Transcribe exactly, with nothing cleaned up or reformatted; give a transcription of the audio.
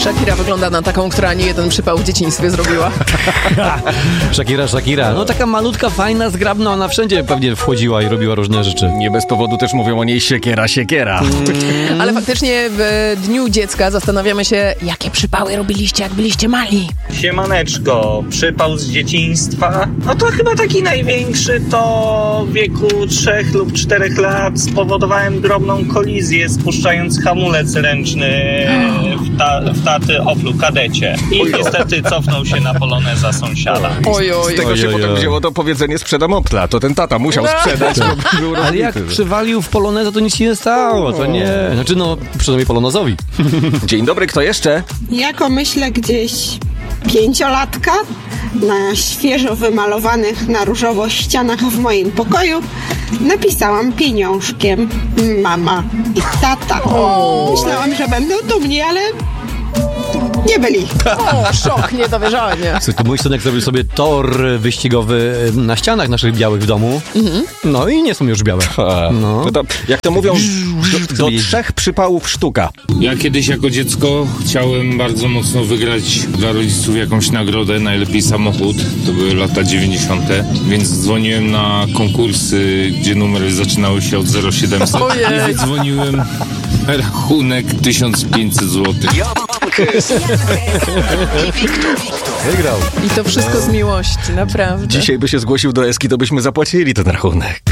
Shakira wygląda na taką, która nie jeden przypał w dzieciństwie zrobiła. Shakira, Shakira. No taka malutka, fajna, zgrabna, ona wszędzie pewnie wchodziła i robiła różne rzeczy. Nie bez powodu też mówią o niej siekiera, siekiera. Mm. Ale faktycznie w Dniu Dziecka zastanawiamy się, jakie przypały robiliście, jak byliście mali. Siemaneczko, przypał z dzieciństwa. No to chyba taki największy to w wieku trzech lub czterech lat spowodowałem drobną kolizję, spuszczając hamulec ręczny w, ta, w taty Oplu Kadecie. I Ojo. niestety cofnął się na poloneza sąsiada. Oj, oj. Z tego się Oj, oj, potem oj. wzięło to powiedzenie sprzedam Opla. To ten tata musiał sprzedać. Bo był Ale jak rozbity. przywalił w poloneza, to nic się nie stało, to nie. Znaczy no, przynajmniej polonezowi. Dzień dobry, kto jeszcze? Jako myślę gdzieś pięciolatka na świeżo wymalowanych na różowo ścianach w moim pokoju napisałam pieniążkiem mama i tata. Myślałam, że będą dumni, ale nie byli. O, szok, niedowierzanie. Słuchaj, to mój synek zrobił sobie tor wyścigowy na ścianach naszych białych w domu. Mhm. No i nie są już białe. No. To, to, jak to mówią, do, do trzech przypałów sztuka. Ja kiedyś jako dziecko chciałem bardzo mocno wygrać dla rodziców jakąś nagrodę, najlepiej samochód. To były lata dziewięćdziesiąte, więc dzwoniłem na konkursy, gdzie numery zaczynały się od zero siedemset i wydzwoniłem rachunek tysiąc pięćset złotych. Wygrał. I to wszystko z miłości, naprawdę. Dzisiaj by się zgłosił do Eski, to byśmy zapłacili ten rachunek.